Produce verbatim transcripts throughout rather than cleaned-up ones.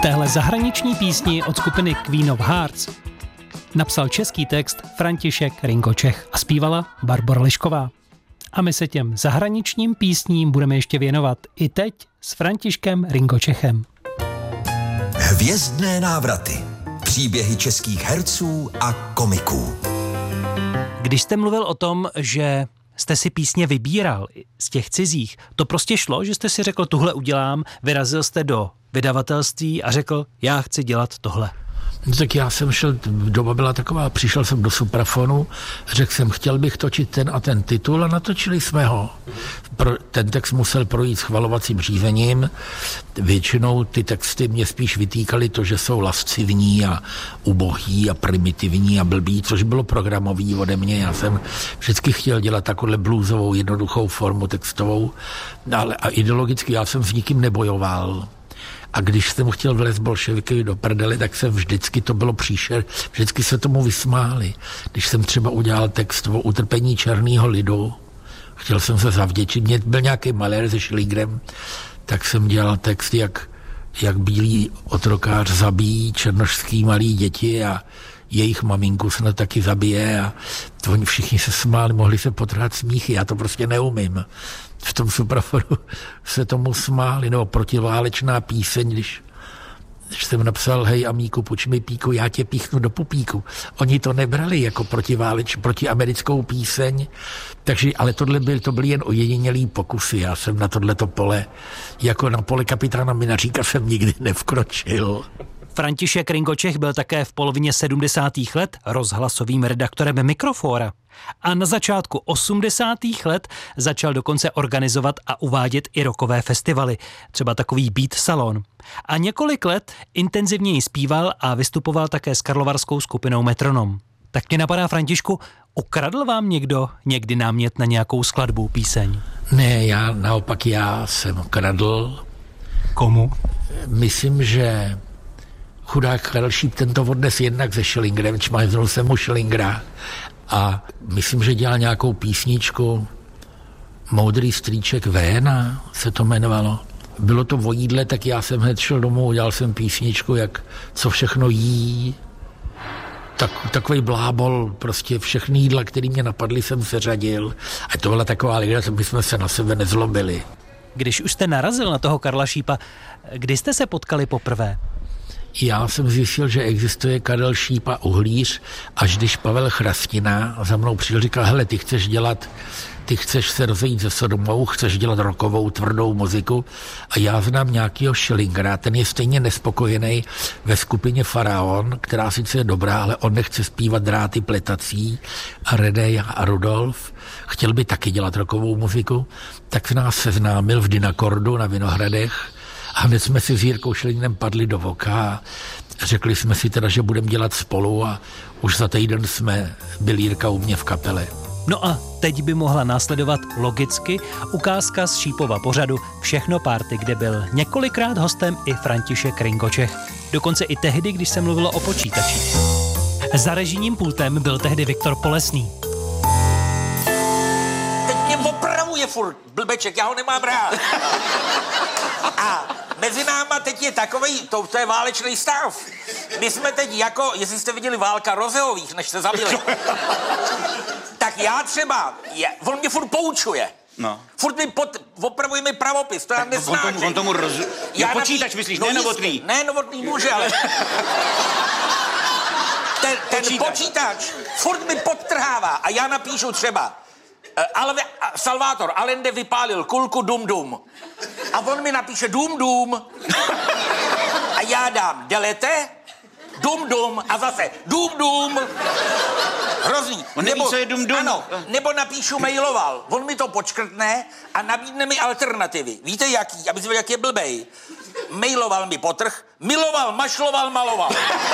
téhle zahraniční písni od skupiny Queen of Hearts napsal český text František Ringo Čech a zpívala Barbora Lišková. A my se těm zahraničním písním budeme ještě věnovat i teď s Františkem Ringo Čechem. Hvězdné návraty. Příběhy českých herců a komiků. Když jste mluvil o tom, že jste si písně vybíral z těch cizích, to prostě šlo, že jste si řekl, tuhle udělám, vyrazil jste do vydavatelství a řekl, já chci dělat tohle. No tak já jsem šel, doba byla taková, přišel jsem do Suprafonu, řekl jsem, chtěl bych točit ten a ten titul a natočili jsme ho. Pro, ten text musel projít schvalovacím řízením. Většinou ty texty mě spíš vytýkaly to, že jsou lascivní a ubohý a primitivní a blbý, což bylo programový ode mě. Já jsem vždycky chtěl dělat takovou bluesovou, jednoduchou formu textovou, ale a ideologicky já jsem s nikým nebojoval. A když jsem chtěl vlézt bolševiky do prdele, tak se vždycky to bylo příšer, vždycky se tomu vysmáli. Když jsem třeba udělal text o utrpení černého lidu, chtěl jsem se zavděčit, mě byl nějaký malér se Schillingerem, tak jsem dělal text, jak, jak bílý otrokář zabíjí černošský malý děti a jejich maminku se na taky zabije a to oni všichni se smáli, mohli se potrhat smíchy, já to prostě neumím. V tom Suprafonu se tomu smáli, nebo protiválečná píseň, když, když jsem napsal, hej amíku, puč mi píku, já tě píchnu do pupíku. Oni to nebrali jako protiváleč, protiamerickou píseň, takže, ale tohle byl, to byly jen ojedinělý pokusy. Já jsem na tohleto pole, jako na pole kapitána Minaříka jsem nikdy nevkročil. František Ringo Čech byl také v polovině sedmdesátých let rozhlasovým redaktorem Mikrofóra. A na začátku osmdesátých let začal dokonce organizovat a uvádět i rockové festivaly, třeba takový Beat Salon. A několik let intenzivněji zpíval a vystupoval také s karlovarskou skupinou Metronom. Tak mě napadá, Františku, ukradl vám někdo někdy námět na nějakou skladbu, píseň? Ne, já naopak já jsem kradl. Komu? Myslím, že chudák Karel Šíp tento odnes jednak se Schillingerem, čmaznul jsem mu Schillingera a myslím, že dělal nějakou písničku Moudrý strýček Véna se to jmenovalo. Bylo to o jídle, tak já jsem hned šel domů, udělal jsem písničku, jak co všechno jí. Tak, takový blábol, prostě všechny jídla, které mě napadly, jsem seřadil. A to byla taková liga, my jsme se na sebe nezlobili. Když už jste narazil na toho Karla Šípa, kdy jste se potkali poprvé? Já jsem zjistil, že existuje Karel Šíp a Uhlíř, až když Pavel Chrastina za mnou přišel, říkal, hele, ty chceš dělat, ty chceš se rozejít se Sodomou, chceš dělat rockovou, tvrdou muziku a já znám nějakýho Schillingera, ten je stejně nespokojený ve skupině Faraon, která sice je dobrá, ale on nechce zpívat Dráty pletací a René a Rudolf, chtěl by taky dělat rockovou muziku, tak nás seznámil v Dynakordu na Vinohradech. A hned jsme si s Jirkou Schillingerem padli do voka a řekli jsme si teda, že budeme dělat spolu a už za týden jsme byli Jirka u mě v kapele. No a teď by mohla následovat logicky ukázka z Šípova pořadu Všechno party, kde byl několikrát hostem i František Ringo Čech. Dokonce i tehdy, když se mluvilo o počítači. Za režijním pultem byl tehdy Viktor Polesný. Teď mě opravuje furt blbeček, já ho nemám rád. A mezi náma teď je takovej, to, to je válečný stav. My jsme teď jako, jestli jste viděli Válka Rozeových, než se zabili. Tak já třeba, je, on mě furt poučuje. No. Furt mi pod, opravuje mi pravopis, to já nesnáším. On tomu, on tomu roz... Já počítač myslíš, no ne Novotný? Ne, Novotný může, ale... ten ten počítač. počítač furt mi podtrhává a já napíšu třeba Alve, Salvator Allende vypálil kulku dum dum. A on mi napíše dum dum. A já dám delete, dum dum a zase dum dum. Hrozný. On neví, co je dum dum. Ano, nebo napíšu mailoval. On mi to počkrtne a nabídne mi alternativy. Víte jaký? Aby si věděl, jak je blbej. Mailoval mi potrh, miloval, mašloval, maloval.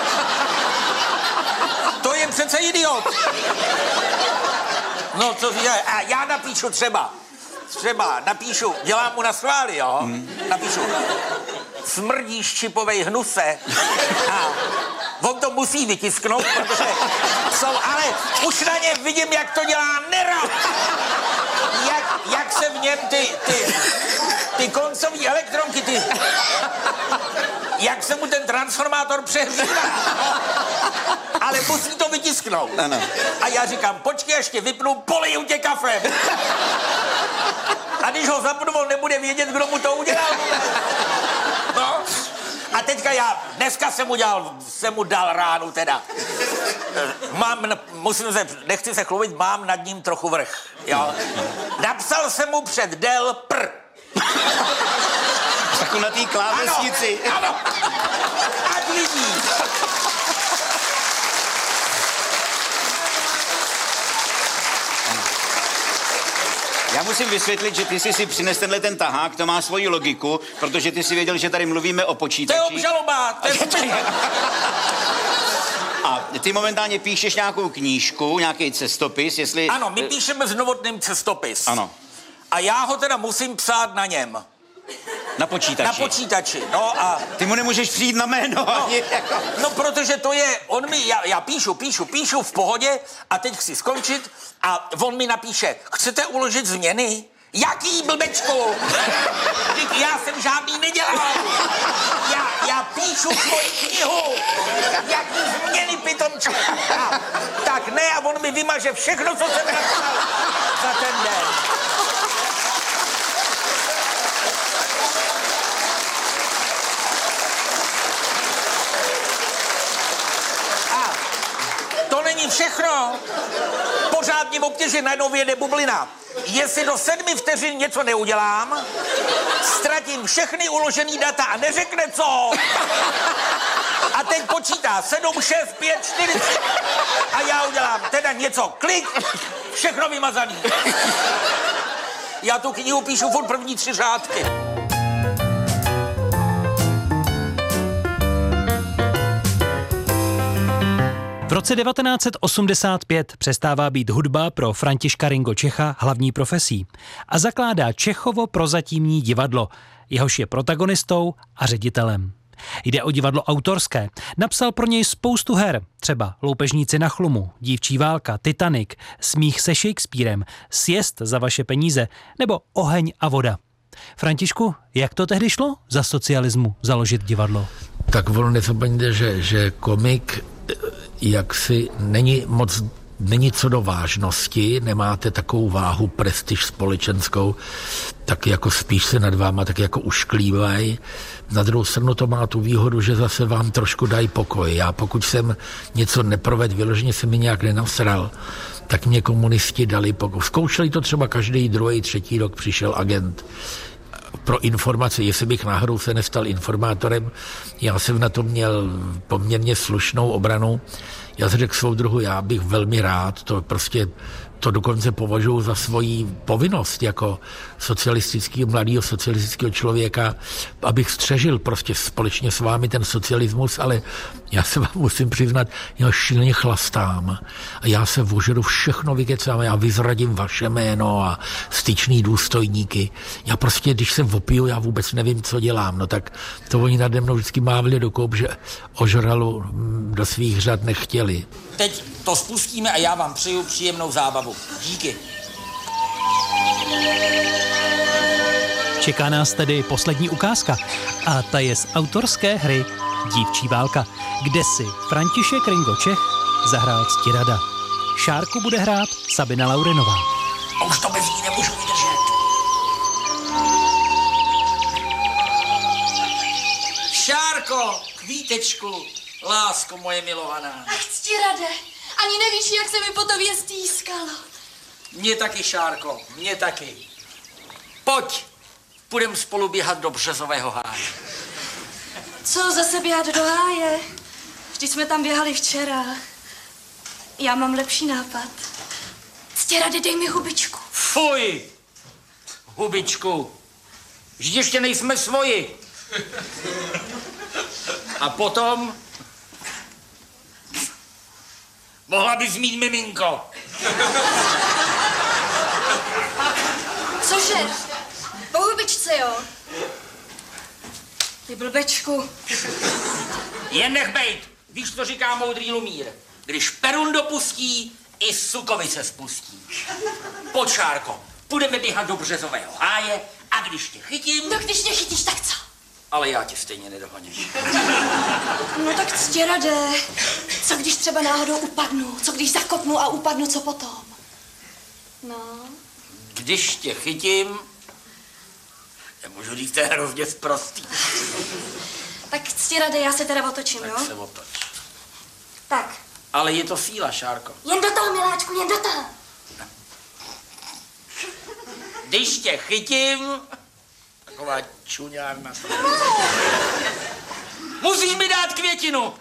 To je přece idiot. No, co říká, a já napíšu třeba, třeba napíšu, dělám mu na schvály, jo, mm. napíšu, smrdíš čipovej hnuse a on to musí vytisknout, protože jsou, ale už na ně vidím, jak to dělá nerad, jak, jak se v něm ty, ty, ty koncovní elektronky, ty, jak se mu ten transformátor přehřívá. No. Ale musí to vytisknout. Ano. A já říkám, počkej, až tě vypnu, poliju tě kafem. A když ho zapnu, on nebude vědět, kdo mu to udělal. No. A teďka já, dneska jsem mu, dělal, jsem mu dal ránu teda. Mám, musím se, nechci se chlubit, mám nad ním trochu vrch. Jo. Napsal jsem mu před del pr. Jako na té klávesnici. Ano, ano. Ať vidí. Já musím vysvětlit, že ty jsi si přines tenhle ten tahák, to má svoji logiku, protože ty si věděl, že tady mluvíme o To je počítači. obžaloba. To je A ty momentálně píšeš nějakou knížku, nějaký cestopis, jestli... Ano, my píšeme s Novotným cestopis. Ano. A já ho teda musím psát na něm. Na počítači. Na počítači, no a... Ty mu nemůžeš přijít na jméno. No, ani jako... no protože to je, on mi, já, já píšu, píšu, píšu v pohodě a teď chci skončit a on mi napíše, chcete uložit změny? Jaký blbečku? Dík, já jsem žádný nedělal. Já, já píšu svoji knihu. Jaký změny, pitomče? Tak ne, a on mi vymaže všechno, co jsem napsal za ten den. A to není všechno. Pořád mě obtěží, najednou vyjede bublina. Jestli do sedmi vteřin něco neudělám, ztratím všechny uložený data a neřekne co. A teď počítá sedm, šest, pět, čtyři, tři. A já udělám teda něco, klik, všechno vymazaný. Já tu knihu píšu furt první tři řádky. V roce devatenáct set osmdesát pět přestává být hudba pro Františka Ringo Čecha hlavní profesí a zakládá Čechovo prozatímní divadlo, jehož je protagonistou a ředitelem. Jde o divadlo autorské. Napsal pro něj spoustu her, třeba Loupežníci na chlumu, Dívčí válka, Titanic, Smích se Shakespearem, Sjezd za vaše peníze nebo Oheň a voda. Františku, jak to tehdy šlo za socialismu založit divadlo? Tak ono nezapomeňte, že, že komik jaksi není moc, není co do vážnosti, nemáte takovou váhu, prestiž společenskou, tak jako spíš se nad váma tak jako ušklívají. Na druhou stranu to má tu výhodu, že zase vám trošku dají pokoj. Já pokud jsem něco neprovedl, vyloženě se mi nějak nenasral, tak mě komunisti dali pokoj. Zkoušeli to třeba každý druhý, třetí rok přišel agent pro informace, jestli bych náhodou se nestal informátorem. Já jsem na to měl poměrně slušnou obranu. Já jsem řekl soudruhu, já bych velmi rád, to prostě to dokonce považuji za svoji povinnost jako socialistického, mladého socialistického člověka, abych střežil prostě společně s vámi ten socialismus, ale já se vám musím přiznat, já šíleně chlastám a já se vožeru všechno vykecám, já vyzradím vaše jméno a styčný důstojníky. Já prostě, když se opiju, já vůbec nevím, co dělám, no tak to oni nade mnou vždycky mávli do koup, že ožralu do svých řad nechtěli. Teď to spustíme a já vám přeju příjemnou zábavu. Díky. Čeká nás tedy poslední ukázka a ta je z autorské hry Dívčí válka, kde si František Ringo Čech zahrál Ctirada. Šárku bude hrát Sabina Laurinová. A už to bez ní nemůžu vydržet. Šárko, kvítečku, lásko moje milovaná. Ach, Ctirade, ani nevíš, jak se mi po tobě stýskalo. Mně taky, Šárko, mně taky. Pojď, půjdem spolu běhat do Březového háje. Co zase běhat do háje? Vždyť jsme tam běhali včera. Já mám lepší nápad. Ctirade, dej mi hubičku. Fuj, hubičku, vždyť ještě nejsme svoji. A potom mohla bys mít miminko. Cože? Po hubičce, jo? Ty blbečku. Jen nech bejt. Víš, co říká moudrý Lumír? Když Perun dopustí, i sukovice spustí. Pojď, Šárko, půjdeme běhat do Březového háje a když tě chytím... No, když mě chytíš, tak co? Ale já tě stejně nedohoním. No tak Ctirade, co když třeba náhodou upadnu? Co když zakopnu a upadnu, co potom? No. Když tě chytím, nemůžu říct, to je hrozně sprostý. Tak Ctirade, já se teda otočím, Tak jo? se otoč. Tak. Ale je to síla, Šárko. Jen do toho, miláčku, jen do toho. Když tě chytím, taková čuňárna. Musíš mi dát květinu.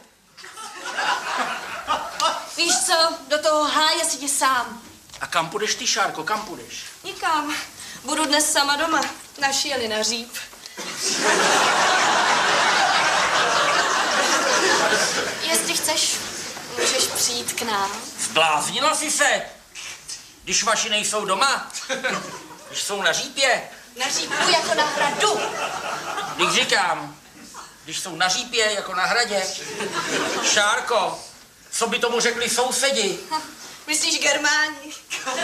Víš co, do toho háje si jdi sám. A kam půjdeš ty, Šárko, kam půjdeš? Nikam. Budu dnes sama doma. Našijeli na říp. Jestli chceš, můžeš přijít k nám. Zbláznila jsi se? Když vaši nejsou doma? Když jsou na řípě? Na řípku jako na hradu. Když říkám, když jsou na řípě jako na hradě. Šárko, co by tomu řekli sousedi? Ha, myslíš Germáni?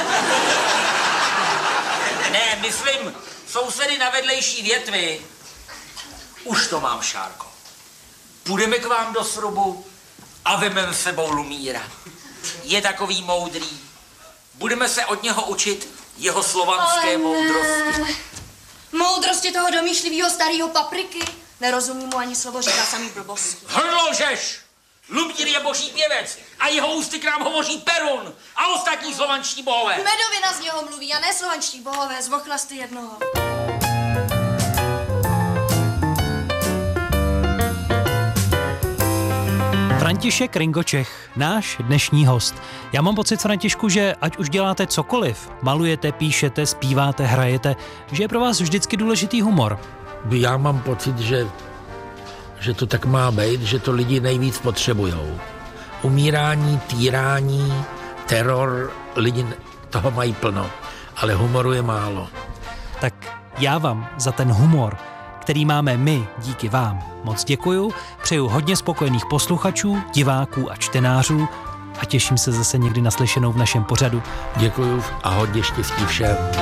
Ne, myslím sousedy na vedlejší větvi. Už to mám, Šárko. Půjdeme k vám do srubu a vememe s sebou Lumíra. Je takový moudrý. Budeme se od něho učit jeho slovanské moudrosti. Moudrosti toho domýšlivého starého papriky. Nerozumím mu ani slovo, říká samý blbosti. Hrdlo žeš! Lumír je boží pěvec a jeho ústy k nám hovoří Perun a ostatní slovanští bohové. Medovina z něho mluví a ne slovanští bohové, z vochlasty jednoho. František Ringočech, náš dnešní host. Já mám pocit, Františku, že ať už děláte cokoliv, malujete, píšete, zpíváte, hrajete, že je pro vás vždycky důležitý humor. Já mám pocit, že, že to tak má být, že to lidi nejvíc potřebujou. Umírání, týrání, teror, lidi toho mají plno, ale humoru je málo. Tak já vám za ten humor, který máme my díky vám, moc děkuju, přeju hodně spokojených posluchačů, diváků a čtenářů a těším se zase někdy naslyšenou v našem pořadu. Děkuju a hodně štěstí všem.